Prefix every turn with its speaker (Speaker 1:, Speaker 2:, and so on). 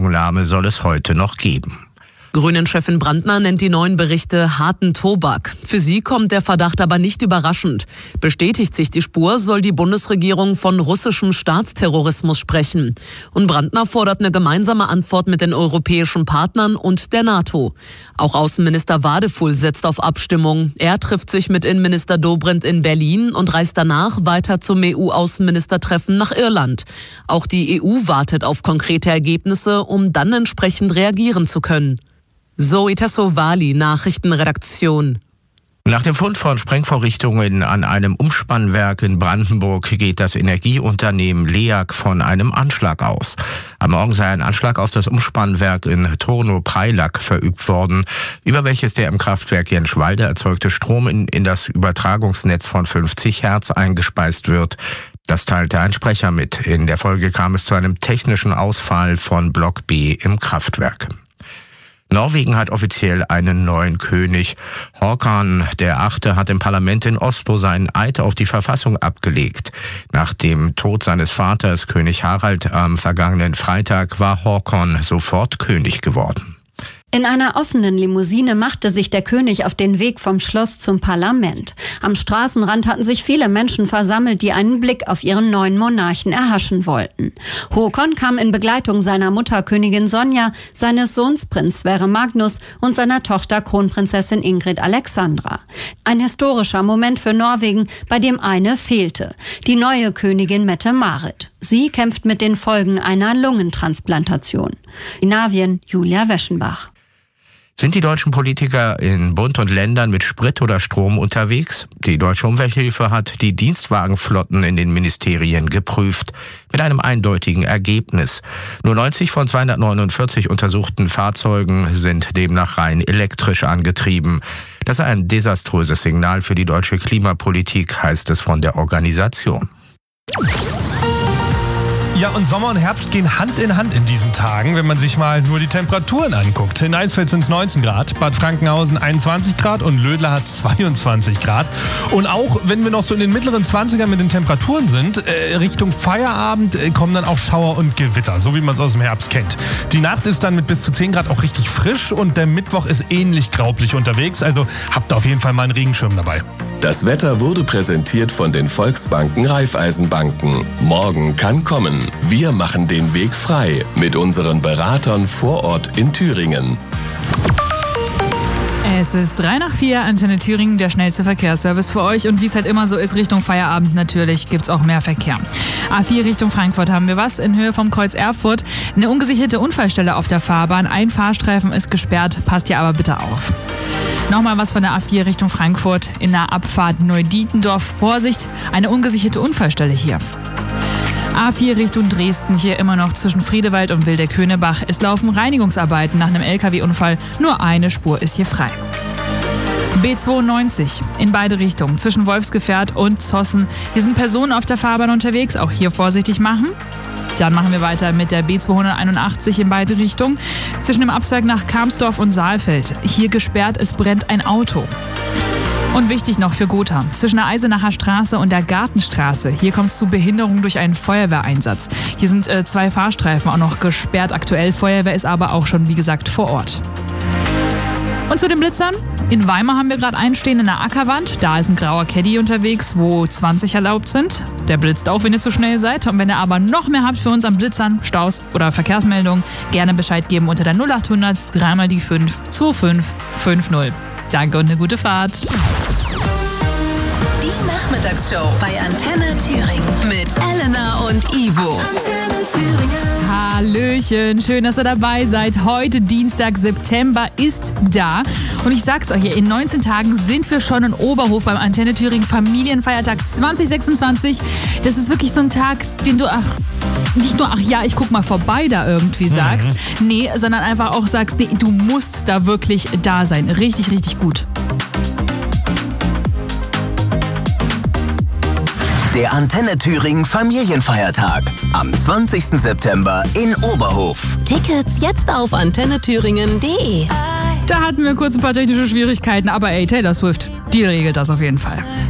Speaker 1: Stellungnahme soll es heute noch geben.
Speaker 2: Grünen-Chefin Brandner nennt die neuen Berichte harten Tobak. Für sie kommt der Verdacht aber nicht überraschend. Bestätigt sich die Spur, soll die Bundesregierung von russischem Staatsterrorismus sprechen. Und Brandner fordert eine gemeinsame Antwort mit den europäischen Partnern und der NATO. Auch Außenminister Wadefuhl setzt auf Abstimmung. Er trifft sich mit Innenminister Dobrindt in Berlin und reist danach weiter zum EU-Außenministertreffen nach Irland. Auch die EU wartet auf konkrete Ergebnisse, um dann entsprechend reagieren zu können. Zoe Tassovali, Nachrichtenredaktion.
Speaker 1: Nach dem Fund von Sprengvorrichtungen an einem Umspannwerk in Brandenburg geht das Energieunternehmen LEAG von einem Anschlag aus. Am Morgen sei ein Anschlag auf das Umspannwerk in Turno-Preilack verübt worden, über welches der im Kraftwerk Jenschwalde erzeugte Strom in das Übertragungsnetz von 50 Hertz eingespeist wird. Das teilte ein Sprecher mit. In der Folge kam es zu einem technischen Ausfall von Block B im Kraftwerk. Norwegen hat offiziell einen neuen König. Håkon VIII. Hat im Parlament in Oslo seinen Eid auf die Verfassung abgelegt. Nach dem Tod seines Vaters, König Harald, am vergangenen Freitag war Håkon sofort König geworden.
Speaker 3: In einer offenen Limousine machte sich der König auf den Weg vom Schloss zum Parlament. Am Straßenrand hatten sich viele Menschen versammelt, die einen Blick auf ihren neuen Monarchen erhaschen wollten. Håkon kam in Begleitung seiner Mutter Königin Sonja, seines Sohns Prinz Sverre Magnus und seiner Tochter Kronprinzessin Ingrid Alexandra. Ein historischer Moment für Norwegen, bei dem eine fehlte: die neue Königin Mette-Marit. Sie kämpft mit den Folgen einer Lungentransplantation. Skandinavien, Julia Weschenbach.
Speaker 1: Sind die deutschen Politiker in Bund und Ländern mit Sprit oder Strom unterwegs? Die Deutsche Umwelthilfe hat die Dienstwagenflotten in den Ministerien geprüft, mit einem eindeutigen Ergebnis. Nur 90 von 249 untersuchten Fahrzeugen sind demnach rein elektrisch angetrieben. Das sei ein desaströses Signal für die deutsche Klimapolitik, heißt es von der Organisation.
Speaker 4: Ja, und Sommer und Herbst gehen Hand in Hand in diesen Tagen, wenn man sich mal nur die Temperaturen anguckt. In Eisfeld sind es 19 Grad, Bad Frankenhausen 21 Grad und Lödla hat 22 Grad. Und auch wenn wir noch so in den mittleren 20ern mit den Temperaturen sind, Richtung Feierabend kommen dann auch Schauer und Gewitter, so wie man es aus dem Herbst kennt. Die Nacht ist dann mit bis zu 10 Grad auch richtig frisch und der Mittwoch ist ähnlich graublich unterwegs, also habt ihr auf jeden Fall mal einen Regenschirm dabei.
Speaker 5: Das Wetter wurde präsentiert von den Volksbanken Raiffeisenbanken. Morgen kann kommen. Wir machen den Weg frei mit unseren Beratern vor Ort in Thüringen.
Speaker 6: Es ist 3:04, Antenne Thüringen, der schnellste Verkehrsservice für euch. Und wie es halt immer so ist, Richtung Feierabend natürlich gibt es auch mehr Verkehr. A4 Richtung Frankfurt haben wir was. In Höhe vom Kreuz Erfurt eine ungesicherte Unfallstelle auf der Fahrbahn. Ein Fahrstreifen ist gesperrt, passt hier aber bitte auf. Nochmal was von der A4 Richtung Frankfurt. In der Abfahrt Neudietendorf. Vorsicht, eine ungesicherte Unfallstelle hier. A4 Richtung Dresden, hier immer noch zwischen Friedewald und Wildeck-Höhnebach. Es laufen Reinigungsarbeiten nach einem LKW-Unfall. Nur eine Spur ist hier frei. B92 in beide Richtungen, zwischen Wolfsgefährt und Zossen. Hier sind Personen auf der Fahrbahn unterwegs, auch hier vorsichtig machen. Dann machen wir weiter mit der B281 in beide Richtungen, zwischen dem Abzweig nach Kamsdorf und Saalfeld. Hier gesperrt, es brennt ein Auto. Und wichtig noch für Gotha, zwischen der Eisenacher Straße und der Gartenstraße. Hier kommt es zu Behinderung durch einen Feuerwehreinsatz. Hier sind 2 Fahrstreifen auch noch gesperrt aktuell. Feuerwehr ist aber auch schon, wie gesagt, vor Ort. Und zu den Blitzern. In Weimar haben wir gerade einen stehen in der Ackerwand. Da ist ein grauer Caddy unterwegs, wo 20 erlaubt sind. Der blitzt auch, wenn ihr zu schnell seid. Und wenn ihr aber noch mehr habt für uns an Blitzern, Staus oder Verkehrsmeldungen, gerne Bescheid geben unter der 0800 3 die 5 2550. Danke und eine gute Fahrt.
Speaker 7: Die Nachmittagsshow bei Antenne Thüringen mit Elena und Ivo. Antenne Thüringen.
Speaker 6: Hallöchen, schön, dass ihr dabei seid. Heute Dienstag, September ist da. Und ich sag's euch, in 19 Tagen sind wir schon in Oberhof beim Antenne Thüringen Familienfeiertag 2026. Das ist wirklich so ein Tag, den du nicht nur, ich guck mal vorbei da irgendwie sagst. Nee, sondern einfach auch sagst, nee, du musst da wirklich da sein. Richtig, richtig gut.
Speaker 8: Der Antenne Thüringen Familienfeiertag am 20. September in Oberhof.
Speaker 7: Tickets jetzt auf antennethüringen.de.
Speaker 6: Da hatten wir kurz ein paar technische Schwierigkeiten, aber Taylor Swift, die regelt das auf jeden Fall.